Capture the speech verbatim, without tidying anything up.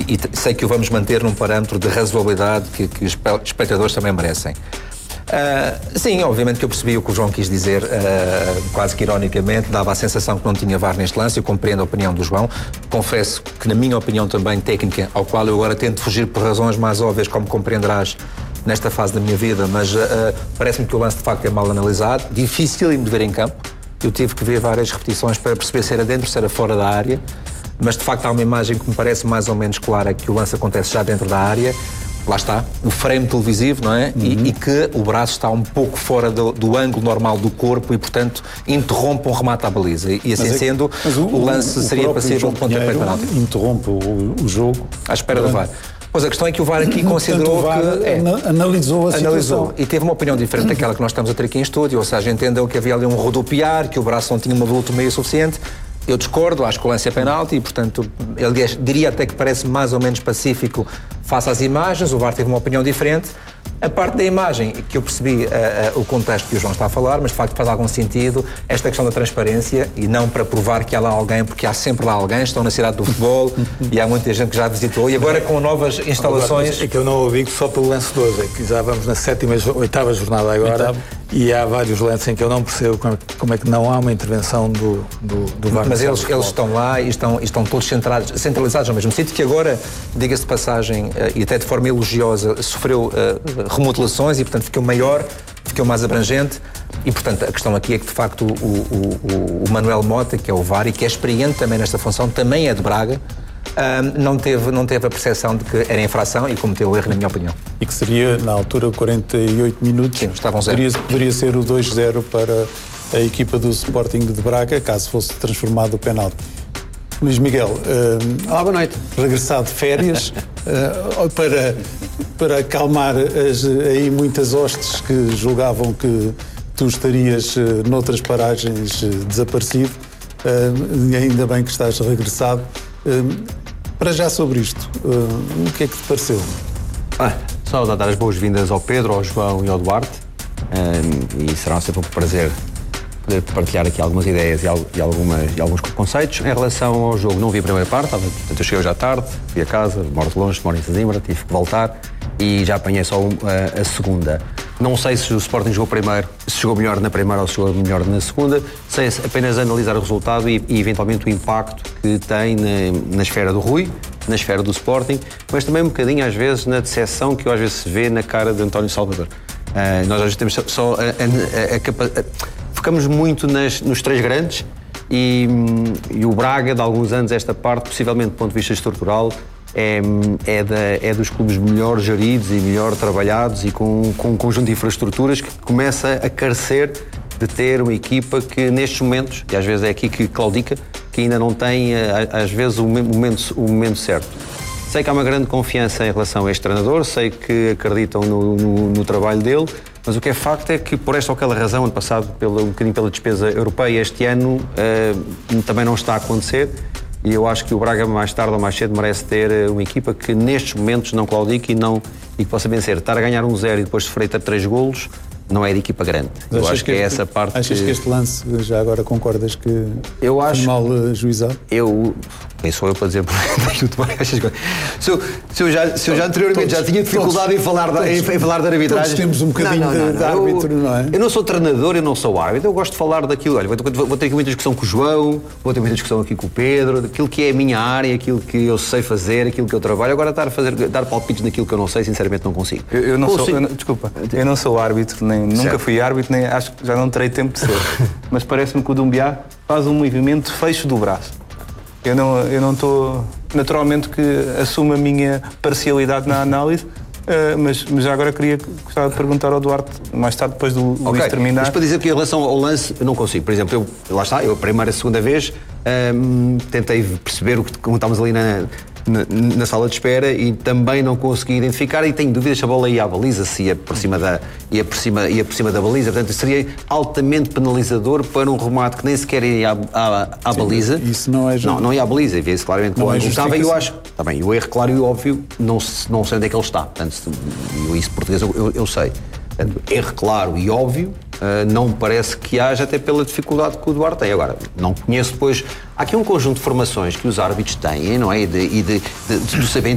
e sei que o vamos manter num parâmetro de razoabilidade que, que os espectadores também merecem. Uh, sim, obviamente que eu percebi o que o João quis dizer, uh, quase que ironicamente, dava a sensação que não tinha V A R neste lance. Eu compreendo a opinião do João, confesso que na minha opinião também técnica, ao qual eu agora tento fugir por razões mais óbvias, como compreenderás nesta fase da minha vida, mas uh, parece-me que o lance de facto é mal analisado, difícil de ver em campo. Eu tive que ver várias repetições para perceber se era dentro, se era fora da área, mas de facto há uma imagem que me parece mais ou menos clara, que o lance acontece já dentro da área. Lá está, o frame televisivo, não é? Uhum. E, e que o braço está um pouco fora do, do ângulo normal do corpo e, portanto, interrompe um remate à baliza. E assim é, sendo, o, o lance o seria passível de pontapé de penalti. Interrompe o, o jogo. À espera durante... do V A R. Pois a questão é que o V A R aqui considerou Portanto, o V A R que... É, analisou a analisou situação. E teve uma opinião diferente daquela que nós estamos a ter aqui em estúdio. Ou seja, entendeu que havia ali um rodopiar, que o braço não tinha uma volumetria suficiente. Eu discordo, acho que o lance é penalti e, portanto, ele diria até que parece mais ou menos pacífico face às imagens. O V A R teve uma opinião diferente. A parte da imagem, que eu percebi uh, uh, o contexto que o João está a falar, mas de facto faz algum sentido esta questão da transparência, e não para provar que há lá alguém, porque há sempre lá alguém. Estão na cidade do futebol e há muita gente que já visitou, e agora com novas instalações... Agora, é que eu não ouvi só pelo lance de hoje, é que já vamos na sétima, oitava jornada agora. Oitava. E há vários lances em que eu não percebo como, como é que não há uma intervenção do, do, do V A R. Mas eles, eles estão lá e estão, e estão todos centrados, centralizados ao mesmo sítio, que agora, diga-se de passagem, uh, e até de forma elogiosa, sofreu uh, remodelações e, portanto, ficou maior, ficou mais abrangente. E, portanto, a questão aqui é que, de facto, o, o, o Manuel Mota, que é o V A R e que é experiente também nesta função, também é de Braga, Um, não, teve, não teve a percepção de que era infração e cometeu o erro, na minha opinião. E que seria, na altura, quarenta e oito minutos. Sim, estavam zero. Poderia, poderia ser o dois zero para a equipa do Sporting de Braga, caso fosse transformado o penalti. Luís Miguel, uh, Olá, boa noite. Regressado de férias, uh, para, para acalmar as, aí muitas hostes que julgavam que tu estarias uh, noutras paragens uh, desaparecido, uh, ainda bem que estás regressado. Uh, para já sobre isto, uh, o que é que te pareceu? Ah, só dar as boas-vindas ao Pedro, ao João e ao Duarte, uh, e será sempre um prazer poder partilhar aqui algumas ideias e, e, algumas, e alguns conceitos. Em relação ao jogo, não vi a primeira parte, portanto eu cheguei hoje à tarde, fui a casa, moro de longe, moro em Sesimbra, tive que voltar e já apanhei só um, a, a segunda. Não sei se o Sporting jogou primeiro, se jogou melhor na primeira ou se jogou melhor na segunda, sei apenas analisar o resultado e, e eventualmente o impacto que tem na, na esfera do Rui, na esfera do Sporting, mas também um bocadinho às vezes na decepção que às vezes se vê na cara de António Salvador. Uh, nós às vezes temos só a, a, a, a, a, focamos muito nas, nos três grandes e, e o Braga, de alguns anos esta parte, possivelmente do ponto de vista estrutural, É, é, da, é dos clubes melhor geridos e melhor trabalhados e com, com um conjunto de infraestruturas que começa a carecer de ter uma equipa que nestes momentos, e às vezes é aqui que claudica, que ainda não tem às vezes o momento, o momento certo. Sei que há uma grande confiança em relação a este treinador, sei que acreditam no, no, no trabalho dele, mas o que é facto é que por esta ou aquela razão, ano passado pela, um bocadinho pela despesa europeia, este ano uh, também não está a acontecer. E eu acho que o Braga, mais tarde ou mais cedo, merece ter uma equipa que nestes momentos não claudique e, não, e que possa vencer. Estar a ganhar um zero e depois sofrer três golos não é de equipa grande. Eu acho que, que é essa parte. Achas que... que este lance, já agora concordas que eu acho, foi mal ajuizado? Eu. Quem sou eu para dizer se, eu, se, eu já, se eu já anteriormente todos, já tinha dificuldade todos, em, falar da, todos, em, em falar da arbitragem. Todos temos um bocadinho não, não, não, de, de árbitro, eu, não é? Eu não sou treinador, eu não sou árbitro, eu gosto de falar daquilo. Olha, vou, vou ter aqui muita discussão com o João, vou ter muita discussão aqui com o Pedro, daquilo que é a minha área, aquilo que eu sei fazer, aquilo que eu trabalho. Agora estar a fazer, dar palpites naquilo que eu não sei, sinceramente não consigo. Eu, eu não consigo. sou, eu não, desculpa, eu não sou árbitro, nem, nunca fui árbitro, nem acho que já não terei tempo de ser. Mas parece-me que o Dumbiá faz um movimento de fecho do braço. Eu não eu não estou, naturalmente que assumo a minha parcialidade na análise, uh, mas, mas já agora queria gostava de perguntar ao Duarte, mais tarde, depois do okay. Luís terminar. Mas para dizer que em relação ao lance, eu não consigo. Por exemplo, eu, lá está, eu a primeira e a segunda vez um, tentei perceber o que, como estávamos ali na, na, na sala de espera e também não consegui identificar e tenho dúvidas se a bola ia à baliza, se ia por cima da, ia por cima, ia por cima da baliza. Portanto, seria altamente penalizador para um remate que nem sequer ia à, à, à Sim, baliza. Isso não é justo. Não, não ia à baliza, vê-se claramente que o ângulo estava e eu acho. Está bem, o erro claro e óbvio, não, não sei onde é que ele está. Portanto, eu, isso português eu, eu, eu sei. Portanto, erro claro e óbvio, uh, não me parece que haja, até pela dificuldade que o Duarte tem. Agora, não conheço depois... Há aqui um conjunto de formações que os árbitros têm, não é? E de, de, de, de saber